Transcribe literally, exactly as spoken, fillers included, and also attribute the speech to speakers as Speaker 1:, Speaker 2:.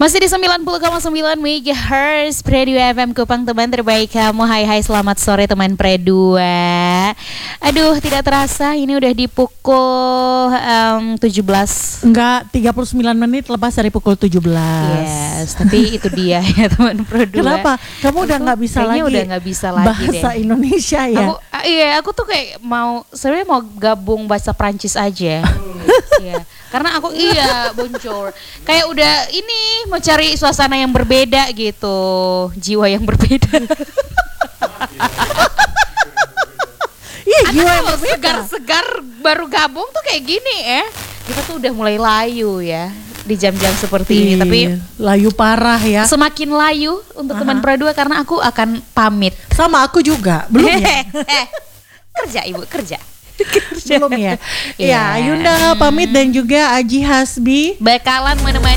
Speaker 1: Masih di sembilan puluh koma sembilan megahertz Predu F M Kupang, teman terbaik kamu. Hai hai, selamat sore teman Predua. Aduh, tidak terasa ini udah di pukul um, tujuh belas.
Speaker 2: Enggak, tiga puluh sembilan menit lepas dari pukul tujuh belas.
Speaker 1: Yes, tapi itu dia ya teman Predua.
Speaker 2: Kenapa? Kamu udah nggak bisa lagi
Speaker 1: udah nggak bisa lagi
Speaker 2: bahasa
Speaker 1: deh.
Speaker 2: Indonesia ya?
Speaker 1: Aku, iya, aku tuh kayak mau sebenarnya mau gabung bahasa Prancis aja. Iya, karena aku iya bonjour. Kayak udah ini mau cari suasana yang berbeda gitu, jiwa yang berbeda.
Speaker 2: Iya, jiwa yang
Speaker 1: Aduh,
Speaker 2: berbeda.
Speaker 1: segar-segar baru gabung tuh kayak gini ya. Kita tuh udah mulai layu ya di jam-jam seperti ini,
Speaker 2: Ih,
Speaker 1: tapi
Speaker 2: layu parah ya.
Speaker 1: semakin layu untuk
Speaker 2: Aha.
Speaker 1: teman Predua karena aku akan pamit.
Speaker 2: Sama aku juga, belum ya?
Speaker 1: Kerja Ibu, kerja.
Speaker 2: Belum ya.
Speaker 1: Iya.
Speaker 2: Ya, Yunda pamit dan juga Aji Hasbi
Speaker 1: Bakalan menemani